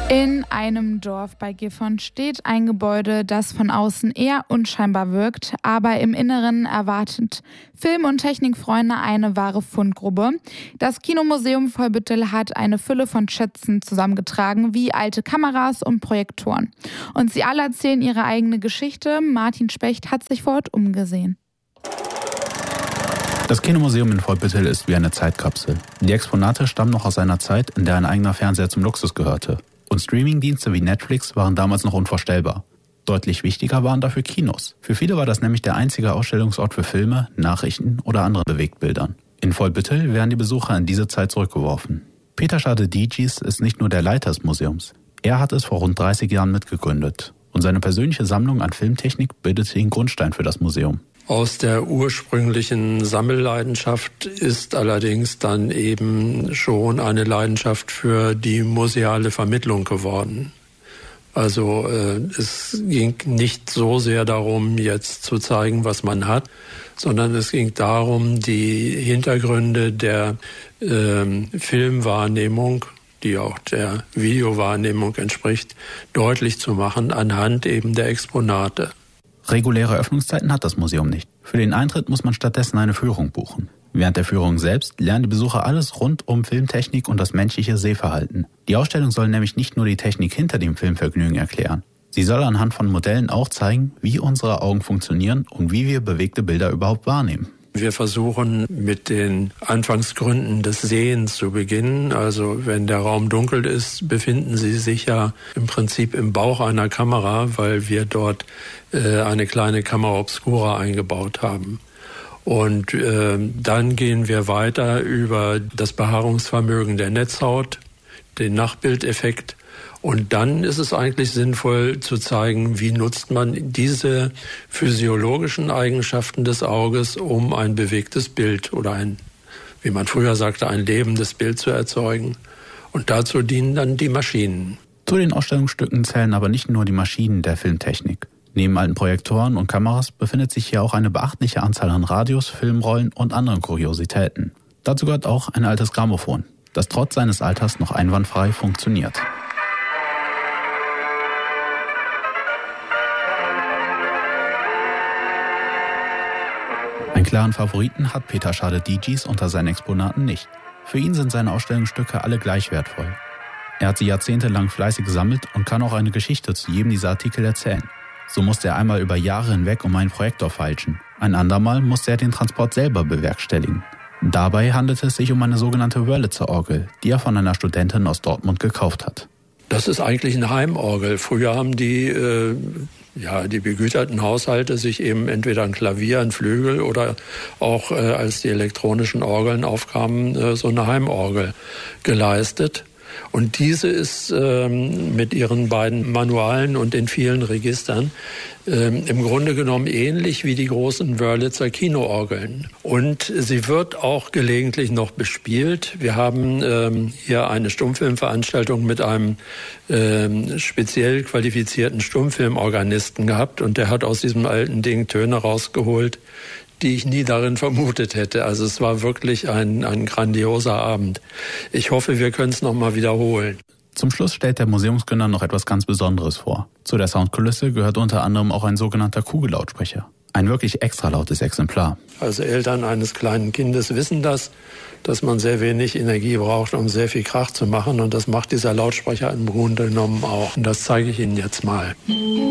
In einem Dorf bei Gifhorn steht ein Gebäude, das von außen eher unscheinbar wirkt, aber im Inneren erwartet Film- und Technikfreunde eine wahre Fundgrube. Das Kinomuseum Vollbüttel hat eine Fülle von Schätzen zusammengetragen, wie alte Kameras und Projektoren. Und sie alle erzählen ihre eigene Geschichte. Martin Specht hat sich vor Ort umgesehen. Das Kinomuseum in Vollbüttel ist wie eine Zeitkapsel. Die Exponate stammen noch aus einer Zeit, in der ein eigener Fernseher zum Luxus gehörte. Und Streamingdienste wie Netflix waren damals noch unvorstellbar. Deutlich wichtiger waren dafür Kinos. Für viele war das nämlich der einzige Ausstellungsort für Filme, Nachrichten oder andere Bewegtbildern. In Vollbüttel werden die Besucher in diese Zeit zurückgeworfen. Peter Schade-Dietschis ist nicht nur der Leiter des Museums. Er hat es vor rund 30 Jahren mitgegründet. Und seine persönliche Sammlung an Filmtechnik bildete den Grundstein für das Museum. Aus der ursprünglichen Sammelleidenschaft ist allerdings dann eben schon eine Leidenschaft für die museale Vermittlung geworden. Also es ging nicht so sehr darum, jetzt zu zeigen, was man hat, sondern es ging darum, die Hintergründe der Filmwahrnehmung, die auch der Videowahrnehmung entspricht, deutlich zu machen anhand eben der Exponate. Reguläre Öffnungszeiten hat das Museum nicht. Für den Eintritt muss man stattdessen eine Führung buchen. Während der Führung selbst lernen die Besucher alles rund um Filmtechnik und das menschliche Sehverhalten. Die Ausstellung soll nämlich nicht nur die Technik hinter dem Filmvergnügen erklären. Sie soll anhand von Modellen auch zeigen, wie unsere Augen funktionieren und wie wir bewegte Bilder überhaupt wahrnehmen. Wir versuchen mit den Anfangsgründen des Sehens zu beginnen. Also wenn der Raum dunkel ist, befinden Sie sich ja im Prinzip im Bauch einer Kamera, weil wir dort eine kleine Camera Obscura eingebaut haben. Und dann gehen wir weiter über das Behaarungsvermögen der Netzhaut, den Nachbildeffekt. Und dann ist es eigentlich sinnvoll zu zeigen, wie nutzt man diese physiologischen Eigenschaften des Auges, um ein bewegtes Bild oder ein, wie man früher sagte, ein lebendes Bild zu erzeugen. Und dazu dienen dann die Maschinen. Zu den Ausstellungsstücken zählen aber nicht nur die Maschinen der Filmtechnik. Neben alten Projektoren und Kameras befindet sich hier auch eine beachtliche Anzahl an Radios, Filmrollen und anderen Kuriositäten. Dazu gehört auch ein altes Grammophon, das trotz seines Alters noch einwandfrei funktioniert. Einen klaren Favoriten hat Peter Schade-Dietschis unter seinen Exponaten nicht. Für ihn sind seine Ausstellungsstücke alle gleich wertvoll. Er hat sie jahrzehntelang fleißig gesammelt und kann auch eine Geschichte zu jedem dieser Artikel erzählen. So musste er einmal über Jahre hinweg um einen Projektor feilschen. Ein andermal musste er den Transport selber bewerkstelligen. Dabei handelte es sich um eine sogenannte Wörlitzer-Orgel, die er von einer Studentin aus Dortmund gekauft hat. Das ist eigentlich eine Heimorgel. Früher haben die begüterten Haushalte sich eben entweder ein Klavier, ein Flügel oder auch als die elektronischen Orgeln aufkamen, so eine Heimorgel geleistet. Und diese ist mit ihren beiden Manualen und den vielen Registern im Grunde genommen ähnlich wie die großen Wörlitzer Kinoorgeln. Und sie wird auch gelegentlich noch bespielt. Wir haben hier eine Stummfilmveranstaltung mit einem speziell qualifizierten Stummfilmorganisten gehabt. Und der hat aus diesem alten Ding Töne rausgeholt, die ich nie darin vermutet hätte. Also es war wirklich ein grandioser Abend. Ich hoffe, wir können es nochmal wiederholen. Zum Schluss stellt der Museumsgründer noch etwas ganz Besonderes vor. Zu der Soundkulisse gehört unter anderem auch ein sogenannter Kugellautsprecher. Ein wirklich extra lautes Exemplar. Also Eltern eines kleinen Kindes wissen das, dass man sehr wenig Energie braucht, um sehr viel Krach zu machen. Und das macht dieser Lautsprecher im Grunde genommen auch. Und das zeige ich Ihnen jetzt mal.